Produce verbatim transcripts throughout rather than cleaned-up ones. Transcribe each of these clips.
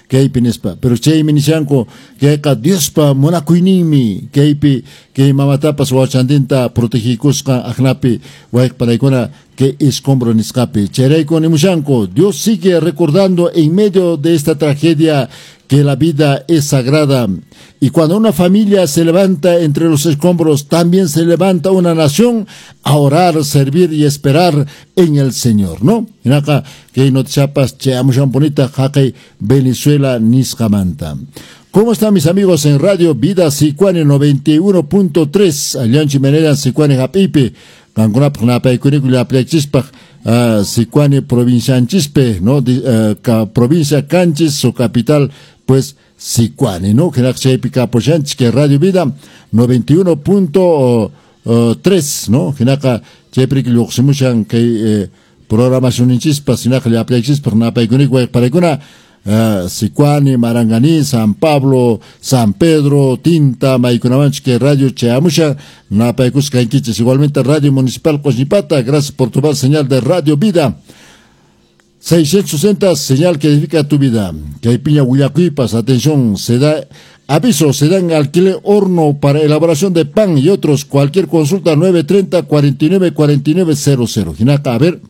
kaypi nispa. Pero chaymi nishanku kayqa Diospa munakuynimi kaypi kay mamatapas wawachantinta protegikusqa aqnapi wayqparaykuna que escombro nisqapi. Chayrayku nimushanku Dios sigue recordando en medio de esta tragedia que la vida es sagrada. Y cuando una familia se levanta entre los escombros, también se levanta una nación a orar, servir y esperar en el Señor, ¿no? En acá, que no te chapas, cheamushan bonita, jaque, Venezuela, niscamanta. ¿Cómo están mis amigos en Radio Vida Sicuane noventa y uno punto tres? Alianchi Menera, Sicuane Japipe, Cangunap, Napaicuricula, Plexispa, Sicuane Provincia Anchispe, ¿no? Provincia Canchis, su capital, pues Sicuane, ¿no? Que la épica Pochanch, que Radio Vida noventa y uno punto tres, ¿no? Que la Chepri que lo simushan que programación en chispas, sino que le aplexis por Napaicuricua, para que una Sicuane, Maranganí, San Pablo, San Pedro, Tinta, Maicunamanchque, Radio Cheamusha, Napaycus Canquiches, igualmente Radio Municipal Cochipata, gracias por tomar señal de Radio Vida. seiscientos sesenta, señal que edifica tu vida. Que hay piña Huillacuipas, atención, se da aviso, se dan alquiler horno para elaboración de pan y otros, cualquier consulta nueve treinta, cuarenta y nueve, cuarenta y nueve cero cero. Ginaka, a ver.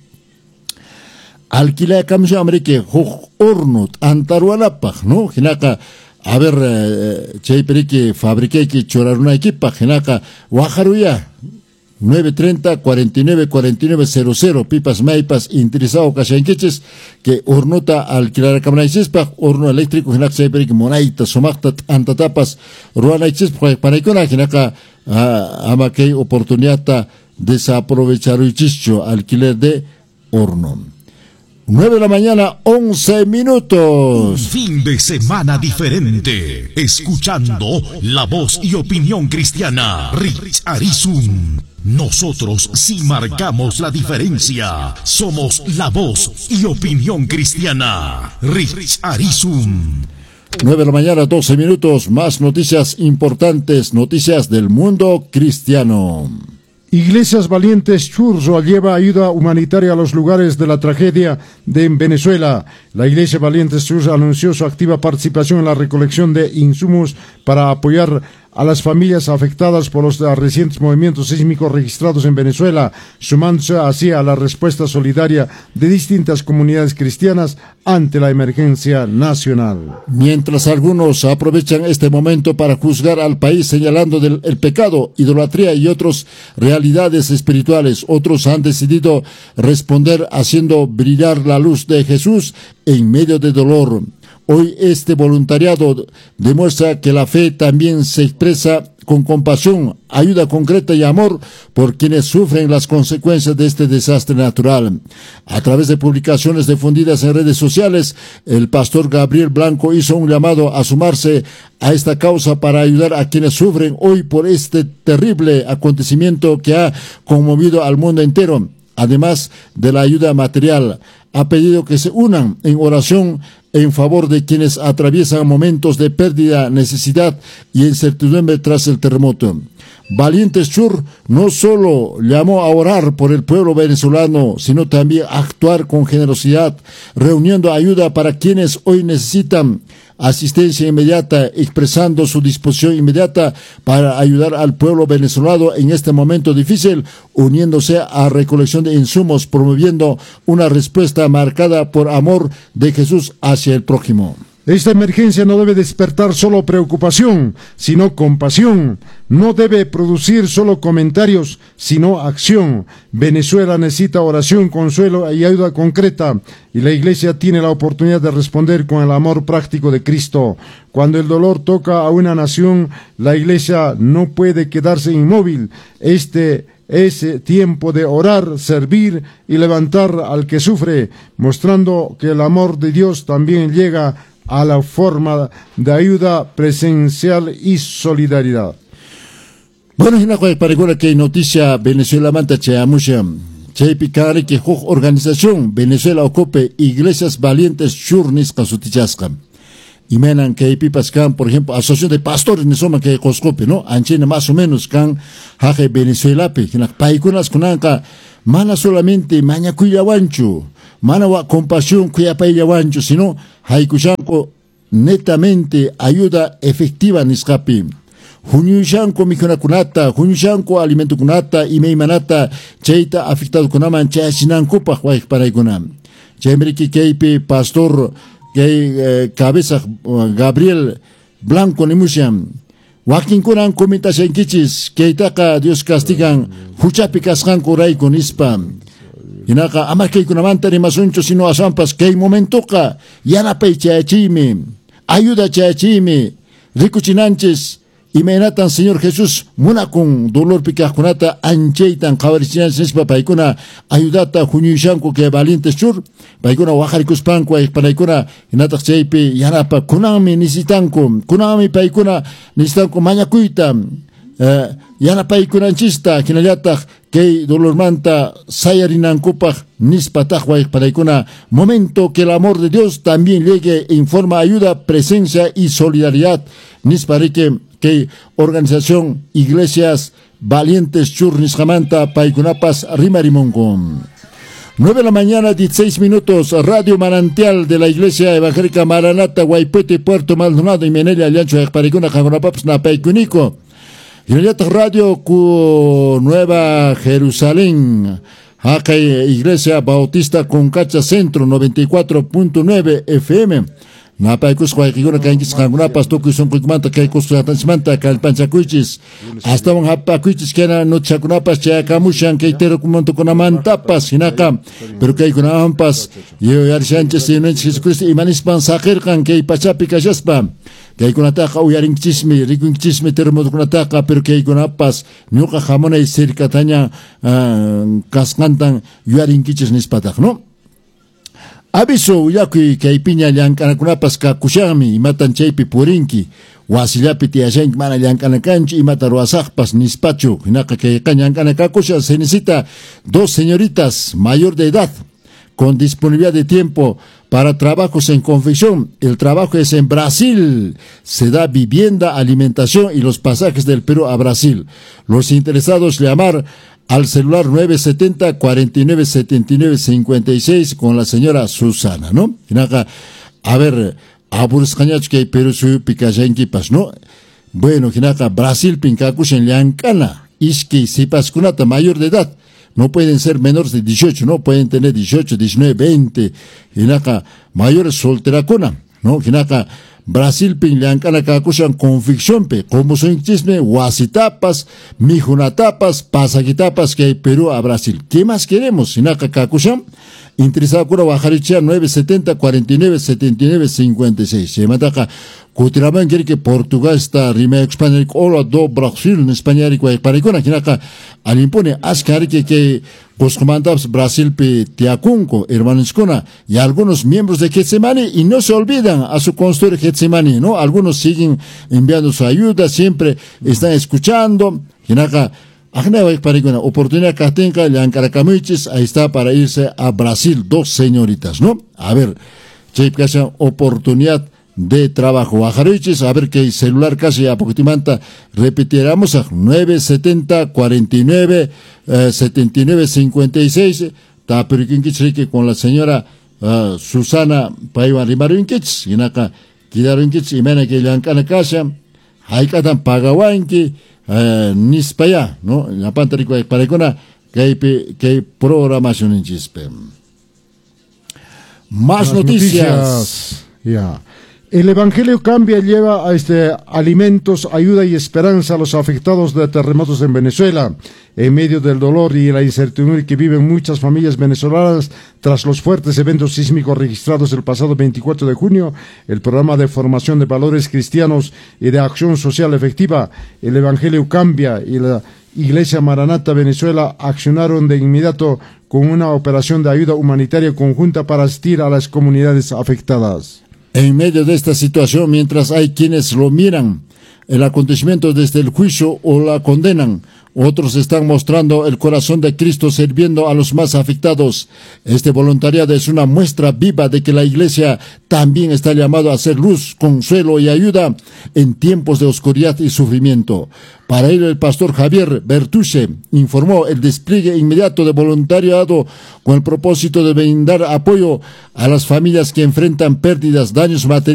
Alquiler camisa amerique horno antarualapaj, ¿no? Ginaka, a ver, eh, chay perique fabrique que chorar una equipa, ginaka, Guajaruya, nueve treinta, cuarenta y nueve, cuarenta y nueve cero cero, pipas maipas, interesado cashanquiches, que hornota alquilar cámara chispa, horno eléctrico, ginaka, chay perique monaita, somacta, antatapas, ruana chispa, para icona, ginaka, ama que oportunidad desaprovechar el chicho, alquiler de horno. nueve de la mañana, once minutos. Un fin de semana diferente. Escuchando la voz y opinión cristiana. Rich Arizum. Nosotros sí marcamos la diferencia. Somos la voz y opinión cristiana. Rich Arizum. nueve de la mañana, doce minutos. Más noticias importantes. Noticias del mundo cristiano. Iglesias Valientes Churro lleva ayuda humanitaria a los lugares de la tragedia de Venezuela. La Iglesia Valientes Churro anunció su activa participación en la recolección de insumos para apoyar a las familias afectadas por los recientes movimientos sísmicos registrados en Venezuela, sumándose así a la respuesta solidaria de distintas comunidades cristianas ante la emergencia nacional. Mientras algunos aprovechan este momento para juzgar al país señalando del, el pecado, idolatría y otras realidades espirituales, otros han decidido responder haciendo brillar la luz de Jesús en medio de dolor. Hoy este voluntariado demuestra que la fe también se expresa con compasión, ayuda concreta y amor por quienes sufren las consecuencias de este desastre natural. A través de publicaciones difundidas en redes sociales, el pastor Gabriel Blanco hizo un llamado a sumarse a esta causa para ayudar a quienes sufren hoy por este terrible acontecimiento que ha conmovido al mundo entero. Además de la ayuda material, ha pedido que se unan en oración en favor de quienes atraviesan momentos de pérdida, necesidad y incertidumbre tras el terremoto. Valientes Chur no solo llamó a orar por el pueblo venezolano, sino también a actuar con generosidad, reuniendo ayuda para quienes hoy necesitan asistencia inmediata, expresando su disposición inmediata para ayudar al pueblo venezolano en este momento difícil, uniéndose a recolección de insumos, promoviendo una respuesta marcada por amor de Jesús hacia el prójimo. Esta emergencia no debe despertar solo preocupación, sino compasión. No debe producir solo comentarios, sino acción. Venezuela necesita oración, consuelo y ayuda concreta, y la Iglesia tiene la oportunidad de responder con el amor práctico de Cristo. Cuando el dolor toca a una nación, la Iglesia no puede quedarse inmóvil. Este es tiempo de orar, servir y levantar al que sufre, mostrando que el amor de Dios también llega a la forma de ayuda presencial y solidaridad. Bueno, hina kwa parigora que noticia Venezuela manta cheamusha. Chaypicari que organización Venezuela ocupe Iglesias Valientes Churnis kasutichasca. Y menan que hay pipas can, por ejemplo, asociación de pastores nesoma que coscope, ¿no? Anchina más o menos can jaje Venezuela pe, que paikunas kunanka mana solamente maña cuyawancho, mana wa compasión cuyapayawancho, sino haikushanko netamente ayuda efectiva nisqapi. Huñushanko mikunakunata, huñushanko alimento kunata, imeimanata, chayta afectado kunaman chayachinankupaq wayqparaykuna. Chaymriki kaypi pastor kay eh, cabeza Gabriel Blanco nimushan. Wakinkunan komentashankichis kaytaqa Dios castigan huchapi kasqanku rayku nispa. Hinaka ama kaykunamanta rimasunchu sino asampas kay momentoqa yanapay chayachiymi, ayuda chayachiymi, rikuchinanchis. Imaynatan Señor Jesús munakun dolor pikaqkunata anchaytan qhawarichinanchis paykuna ayudata huñuyshanku kay valientes chur paykuna waqarikuspanku ayqpanaykuna hinataq chaypi yanapa kunanmi necesitanku kunanmi paykuna necesitanku mañakuyta eh, yanapaykunanchista hinallataq kay dolormanta sayarinankupaq nispataq wayqpanaykuna momento que el amor de Dios también llegue en forma ayuda, presencia y solidaridad nisparike que organización Iglesias Valientes Churnis Jamanta Paikunapas Rimarimongo. nueve de la mañana, dieciséis minutos, Radio Manantial de la Iglesia Evangélica Maranata, Guaypete, Puerto Maldonado y Menelia, Aliancho de Paricuna, Jagonapaps, Napaikunico. Y Radio Cu Nueva Jerusalén, acá Iglesia Bautista Concacha Centro, noventa y cuatro punto nueve F M. Napaikus Huayquiguna Kankis Hangunapas, Tokuson Kukmanta, Kaikus Atansmanta, Kalpanchakuichis, hasta un Hapakuichis, Kena, Nochakunapas, Chayakamushan, Kaitero Kumonto Kunamantapas, Hinaka, pero Kaikunahampas, Yo Yarshanches, y Jesucristo, y Manispan Sajerkan, Kay Pachapi Kajaspa, Kaikunataka, Uyarinchismi, Rikunchismi, Termokunataka, pero Kaikunapas, Nuka Jamona y Sirkataña, Kaskantan, Yuarinkichis Nispatak, ¿no? Aviso uyakui kaypiña llank'anakunapas kakushaqmi imatan chaypi purinki wasillapi tiyashanki mana llank'anakanchu imata ruwasaqpas nispachu hinaqa kayqa llank'anakakusha se necesita dos señoritas mayor de edad con disponibilidad de tiempo para trabajos en confección. El trabajo es en Brasil. Se da vivienda, alimentación y los pasajes del Perú a Brasil. Los interesados llamar al celular nueve siete cero, cuatro nueve siete nueve, cinco seis con la señora Susana, ¿no? A ver, aburuscañach que Perú suyu picayanquipas, ¿no? Bueno, Jinaka, Brasil pincacuchen llancana, isqui sipascunata mayor de edad. No pueden ser menores de dieciocho, no pueden tener dieciocho, diecinueve, veinte. Hinaka, mayores solteracuna, ¿no? Hinaka, Brasil pin llancana kakushan convicción pe, como son chisme, huasitapas, mijunatapas, pasaquitapas que hay Perú a Brasil. ¿Qué más queremos? Hinaka kakushan, interesado cura bajarichia nueve siete cero, cuatro nueve siete nueve, cinco seis. Se mataka, Kutiraman quiere que Portugal está rima español, hola do Brasil en español y cuaicparicona, Hinaka, al impone, ascari que que Coscomantaps Brasil pe Tiacunco, hermanos Cona, y algunos miembros de Getsemani, y no se olvidan a su consultor Getsemani, ¿no? Algunos siguen enviando su ayuda, siempre están escuchando, Hinaka, Ajna oportunidad que tenga, Llancaracamuichis, ahí está para irse a Brasil, dos señoritas, ¿no? A ver, Chipcasa, oportunidad de trabajo. Bajaroiches, a ver que celular casi a poquitimanta, repetiramos a nueve siete cero, cuatro nueve, siete nueve, cinco seis, ta periquinquichrique con la señora uh, Susana Paiwan Rimarinquich, y naca, Kidarinquich, y mena que llancana casa, haikatan pagawanki, uh, nispaya, ¿no? La pantarico para icona, que hay, que hay programación en chispe. Más, Más noticias. noticias. Ya. Yeah. El Evangelio cambia y lleva a este, alimentos, ayuda y esperanza a los afectados de terremotos en Venezuela. En medio del dolor y la incertidumbre que viven muchas familias venezolanas tras los fuertes eventos sísmicos registrados el pasado veinticuatro de junio, el programa de formación de valores cristianos y de acción social efectiva, el Evangelio cambia y la Iglesia Maranata Venezuela accionaron de inmediato con una operación de ayuda humanitaria conjunta para asistir a las comunidades afectadas. En medio de esta situación, mientras hay quienes lo miran, el acontecimiento desde el juicio o la condenan, otros están mostrando el corazón de Cristo sirviendo a los más afectados. Este voluntariado es una muestra viva de que la Iglesia también está llamada a hacer luz, consuelo y ayuda en tiempos de oscuridad y sufrimiento. Para ello, el pastor Javier Bertuche informó el despliegue inmediato de voluntariado con el propósito de brindar apoyo a las familias que enfrentan pérdidas, daños materiales